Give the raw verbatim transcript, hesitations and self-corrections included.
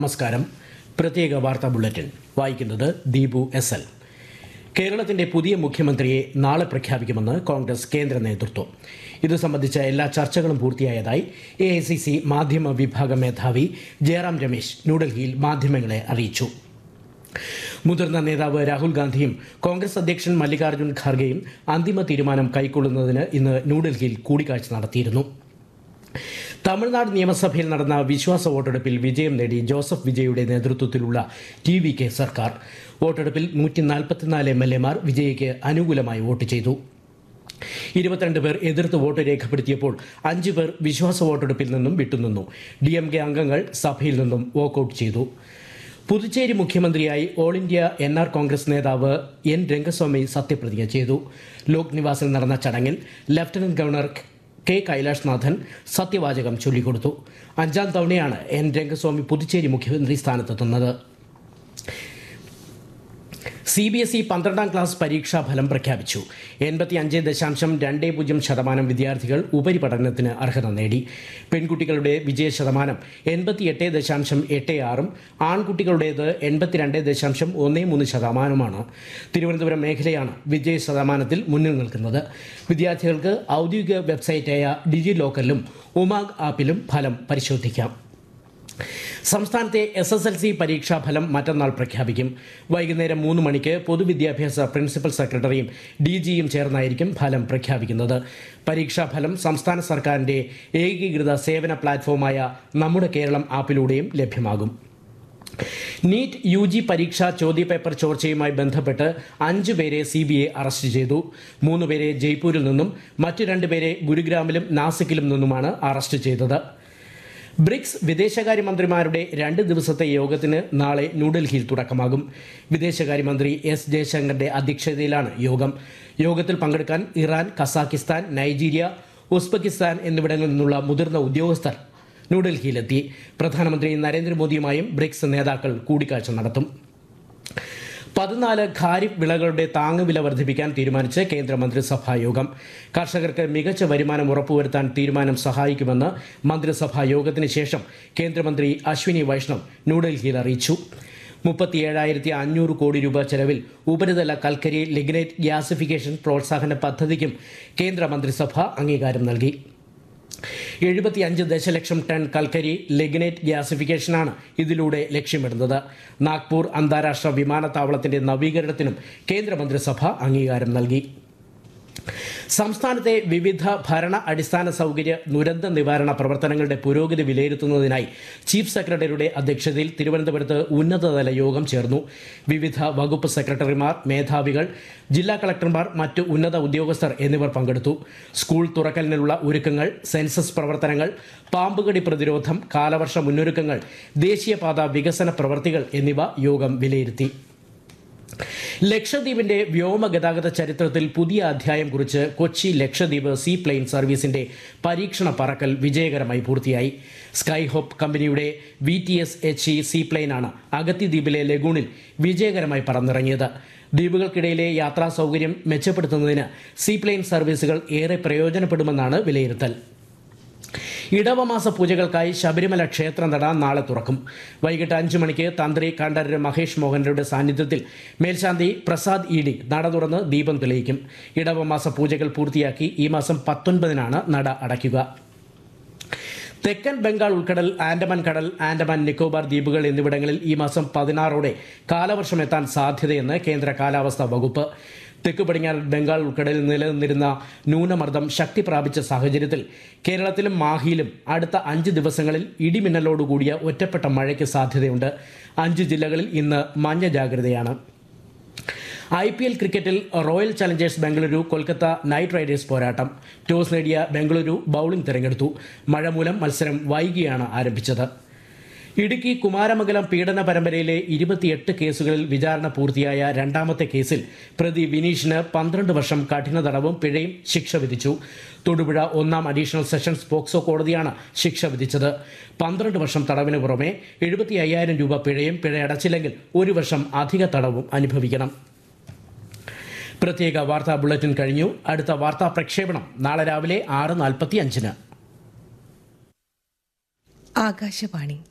നമസ്കാരം. പ്രത്യേക വാർത്താ ബുള്ളറ്റിൻ വായിക്കുന്നത് ദീപു എസ് എൽ. കേരളത്തിന്റെ പുതിയ മുഖ്യമന്ത്രിയെ നാളെ പ്രഖ്യാപിക്കുമെന്ന് കോൺഗ്രസ് കേന്ദ്ര നേതൃത്വം. ഇത് സംബന്ധിച്ച എല്ലാ ചർച്ചകളും പൂർത്തിയായതായി എ ഐ സി സി മാധ്യമ വിഭാഗം മേധാവി ജയറാം രമേശ് ന്യൂഡൽഹിയിൽ മാധ്യമങ്ങളെ അറിയിച്ചു. മുതിർന്ന നേതാവ് രാഹുൽ ഗാന്ധിയും കോൺഗ്രസ് അധ്യക്ഷൻ മല്ലികാർജ്ജുൻ ഖാർഗെയും അന്തിമ തീരുമാനം കൈക്കൊള്ളുന്നതിന് ഇന്ന് ന്യൂഡൽഹിയിൽ കൂടിക്കാഴ്ച നടത്തിയിരുന്നു. തമിഴ്നാട് നിയമസഭയിൽ നടന്ന വിശ്വാസ വോട്ടെടുപ്പിൽ വിജയം നേടി ജോസഫ് വിജയുടെ നേതൃത്വത്തിലുള്ള ടി വി കെ സർക്കാർ. വോട്ടെടുപ്പിൽ നൂറ്റി നാൽപ്പത്തിനാല് എം എൽ എമാർ വിജയ്ക്ക് അനുകൂലമായി വോട്ട് ചെയ്തു. ഇരുപത്തിരണ്ട് പേർ എതിർത്ത് വോട്ട് രേഖപ്പെടുത്തിയപ്പോൾ അഞ്ചു പേർ വിശ്വാസ വോട്ടെടുപ്പിൽ നിന്നും വിട്ടുനിന്നു. ഡി എം കെ അംഗങ്ങൾ സഭയിൽ നിന്നും വോക്കൌട്ട് ചെയ്തു. പുതുച്ചേരി മുഖ്യമന്ത്രിയായി all India N R Congress നേതാവ് എൻ രംഗസ്വാമി സത്യപ്രതിജ്ഞ ചെയ്തു. ലോക് നിവാസിൽ നടന്ന ചടങ്ങിൽ ലഫ്റ്റനന്റ് ഗവർണർ കെ കൈലാഷ്നാഥൻ സത്യവാചകം ചൊല്ലിക്കൊടുത്തു. അഞ്ചാം തവണയാണ് എൻ രംഗസ്വാമി പുതുച്ചേരി മുഖ്യമന്ത്രി സ്ഥാനത്തെത്തുന്നത്. സി ബി എസ് ഇ പന്ത്രണ്ടാം ക്ലാസ് പരീക്ഷാ ഫലം പ്രഖ്യാപിച്ചു. എൺപത്തി അഞ്ച് ദശാംശം രണ്ട് പൂജ്യം ശതമാനം വിദ്യാർത്ഥികൾ ഉപരിപഠനത്തിന് അർഹത നേടി. പെൺകുട്ടികളുടെ വിജയ ശതമാനം എൺപത്തിയെട്ട് ദശാംശം എട്ട് ആറും ആൺകുട്ടികളുടേത് എൺപത്തിരണ്ട് ദശാംശം ഒന്ന് മൂന്ന് ശതമാനമാണ്. തിരുവനന്തപുരം മേഖലയാണ് വിജയ ശതമാനത്തിൽ മുന്നിൽ നിൽക്കുന്നത്. വിദ്യാർത്ഥികൾക്ക് ഔദ്യോഗിക വെബ്സൈറ്റായ ഡിജി ലോക്കറിലും ഉമാഗ് ആപ്പിലും ഫലം പരിശോധിക്കാം. സംസ്ഥാനത്തെ എസ് എസ് എൽ സി പരീക്ഷാ ഫലം മറ്റന്നാൾ പ്രഖ്യാപിക്കും. വൈകുന്നേരം മൂന്ന് മണിക്ക് പൊതുവിദ്യാഭ്യാസ പ്രിൻസിപ്പൽ സെക്രട്ടറിയും ഡി ജിയും ചേർന്നായിരിക്കും ഫലം പ്രഖ്യാപിക്കുന്നത്. പരീക്ഷാ ഫലം സംസ്ഥാന സർക്കാരിൻ്റെ ഏകീകൃത സേവന പ്ലാറ്റ്ഫോമായ നമ്മുടെ കേരളം ആപ്പിലൂടെയും ലഭ്യമാകും. നീറ്റ് യു ജി പരീക്ഷാ ചോദ്യപേപ്പർ ചോർച്ചയുമായി ബന്ധപ്പെട്ട് അഞ്ചു പേരെ സി ബി ഐ അറസ്റ്റ് ചെയ്തു. മൂന്ന് പേരെ ജയ്പൂരിൽ നിന്നും മറ്റു രണ്ടുപേരെ ഗുരുഗ്രാമിലും നാസിക്കിലും നിന്നുമാണ് അറസ്റ്റ് ചെയ്തത്. ബ്രിക്സ് വിദേശകാര്യമന്ത്രിമാരുടെ രണ്ട് ദിവസത്തെ യോഗത്തിന് നാളെ ന്യൂഡൽഹിയിൽ തുടക്കമാകും. വിദേശകാര്യമന്ത്രി എസ് ജയശങ്കറിന്റെ അധ്യക്ഷതയിലാണ് യോഗം. യോഗത്തിൽ പങ്കെടുക്കാൻ ഇറാൻ, കസാക്കിസ്ഥാൻ, നൈജീരിയ, ഉസ്ബെക്കിസ്ഥാൻ എന്നിവിടങ്ങളിൽ നിന്നുള്ള മുതിർന്ന ഉദ്യോഗസ്ഥർ ന്യൂഡൽഹിയിലെത്തി. പ്രധാനമന്ത്രി നരേന്ദ്രമോദിയുമായും ബ്രിക്സ് നേതാക്കൾ കൂടിക്കാഴ്ച നടത്തും. പതിനാല് ഖാരിഫ് വിളകളുടെ താങ്ങുവില വർദ്ധിപ്പിക്കാൻ തീരുമാനിച്ച് കേന്ദ്രമന്ത്രിസഭാ യോഗം. കർഷകർക്ക് മികച്ച വരുമാനം ഉറപ്പുവരുത്താൻ തീരുമാനം സഹായിക്കുമെന്ന് മന്ത്രിസഭാ യോഗത്തിന് ശേഷം കേന്ദ്രമന്ത്രി അശ്വിനി വൈഷ്ണവ് ന്യൂഡൽഹിയിൽ അറിയിച്ചു. മുപ്പത്തിയേഴായിരത്തി അഞ്ഞൂറ് കോടി രൂപ ചെലവിൽ ഉപരിതല കൽക്കരി ലിഗ്നൈറ്റ് ഗ്യാസിഫിക്കേഷൻ പ്രോത്സാഹന പദ്ധതിക്കും കേന്ദ്രമന്ത്രിസഭ അംഗീകാരം നൽകി. എഴുപത്തിയഞ്ച് ദശലക്ഷം ടൺ കൽക്കരി ലിഗ്നൈറ്റ് ഗ്യാസിഫിക്കേഷനാണ് ഇതിലൂടെ ലക്ഷ്യമിടുന്നത്. നാഗ്പൂർ അന്താരാഷ്ട്ര വിമാനത്താവളത്തിന്റെ നവീകരണത്തിനും കേന്ദ്രമന്ത്രിസഭ അംഗീകാരം നൽകി. സംസ്ഥാനത്തെ വിവിധ ഭരണ അടിസ്ഥാന സൗകര്യ ദുരന്ത നിവാരണ പ്രവർത്തനങ്ങളുടെ പുരോഗതി വിലയിരുത്തുന്നതിനായി ചീഫ് സെക്രട്ടറിയുടെ അധ്യക്ഷതയിൽ തിരുവനന്തപുരത്ത് ഉന്നതതല യോഗം ചേർന്നു. വിവിധ വകുപ്പ് സെക്രട്ടറിമാർ, മേധാവികൾ, ജില്ലാ കളക്ടർമാർ, മറ്റ് ഉന്നത ഉദ്യോഗസ്ഥർ എന്നിവർ പങ്കെടുത്തു. സ്കൂൾ തുറക്കലിനുള്ള ഒരുക്കങ്ങൾ, സെൻസസ് പ്രവർത്തനങ്ങൾ, പാമ്പുകടി പ്രതിരോധം, കാലവർഷ മുന്നൊരുക്കങ്ങൾ, ദേശീയപാത വികസന പ്രവൃത്തികൾ എന്നിവ യോഗം വിലയിരുത്തി. ലക്ഷദ്വീപിന്റെ വ്യോമഗതാഗത ചരിത്രത്തിൽ പുതിയ അധ്യായം കുറിച്ച് കൊച്ചി ലക്ഷദ്വീപ് സീ പ്ലെയിൻ സർവീസിന്റെ പരീക്ഷണ പറക്കൽ വിജയകരമായി പൂർത്തിയായി. സ്കൈ ഹോപ്പ് കമ്പനിയുടെ V T S H E see പ്ലെയിനാണ് Agatti ദ്വീപിലെ ലഗൂണിൽ വിജയകരമായി പറന്നിറങ്ങിയത്. ദ്വീപുകൾക്കിടയിലെ യാത്രാ സൗകര്യം മെച്ചപ്പെടുത്തുന്നതിന് സീ പ്ലെയിൻ സർവീസുകൾ ഏറെ പ്രയോജനപ്പെടുമെന്നാണ് വിലയിരുത്തൽ. ഇടവമാസ പൂജകൾക്കായി ശബരിമല ക്ഷേത്രനട നാളെ തുറക്കും. വൈകിട്ട് അഞ്ചു മണിക്ക് തന്ത്രി കണ്ഠരര് മഹേഷ് മോഹനരുടെ സാന്നിധ്യത്തിൽ മേൽശാന്തി പ്രസാദ് ഇ ഡി നട തുറന്ന് ദീപം തെളിയിക്കും. ഇടവമാസ പൂജകൾ പൂർത്തിയാക്കി ഈ മാസം പത്തൊൻപതിനാണ് നട അടയ്ക്കുക. തെക്കൻ ബംഗാൾ ഉൾക്കടൽ, ആൻഡമാൻ കടൽ, ആൻഡമാൻ നിക്കോബാർ ദ്വീപുകൾ എന്നിവിടങ്ങളിൽ ഈ മാസം പതിനാറോടെ കാലവർഷം എത്താൻ സാധ്യതയെന്ന് കേന്ദ്ര കാലാവസ്ഥാ വകുപ്പ്. തെക്ക് പടിഞ്ഞാറൻ ബംഗാൾ ഉൾക്കടലിൽ നിലനിന്നിരുന്ന ന്യൂനമർദ്ദം ശക്തി പ്രാപിച്ച സാഹചര്യത്തിൽ കേരളത്തിലും മാഹിയിലും അടുത്ത അഞ്ച് ദിവസങ്ങളിൽ ഇടിമിന്നലോടുകൂടിയ ഒറ്റപ്പെട്ട മഴയ്ക്ക് സാധ്യതയുണ്ട്. അഞ്ച് ജില്ലകളിൽ ഇന്ന് മഞ്ഞ ജാഗ്രതയാണ്. ഐ പി എൽ ക്രിക്കറ്റിൽ royal Challengers Bengaluru Kolkata night Riders പോരാട്ടം. ടോസ് നേടിയ ബംഗളൂരു ബൌളിംഗ് തിരഞ്ഞെടുത്തു. മഴ മൂലം മത്സരം വൈകിയാണ് ആരംഭിച്ചത്. ഇടുക്കി കുമാരമംഗലം പീഡന പരമ്പരയിലെ ഇരുപത്തിയെട്ട് കേസുകളിൽ വിചാരണ പൂർത്തിയായ രണ്ടാമത്തെ കേസിൽ പ്രതി വിനീഷിന് പന്ത്രണ്ട് വർഷം കഠിന തടവും പിഴയും ശിക്ഷ വിധിച്ചു. തൊടുപുഴ ഒന്നാം അഡീഷണൽ സെഷൻസ് പോക്സോ കോടതിയാണ് ശിക്ഷ വിധിച്ചത്. പന്ത്രണ്ട് വർഷം തടവിന് പുറമെ എഴുപത്തി അയ്യായിരം രൂപ പിഴയും, പിഴയടച്ചില്ലെങ്കിൽ ഒരു വർഷം അധിക തടവും അനുഭവിക്കണം. പ്രത്യേക വാർത്താ ബുള്ളറ്റിൻ കഴിഞ്ഞു. അടുത്ത വാർത്താ പ്രക്ഷേപണം നാളെ രാവിലെ ആറ് നാൽപ്പത്തി അഞ്ചിന്. ആകാശവാണി.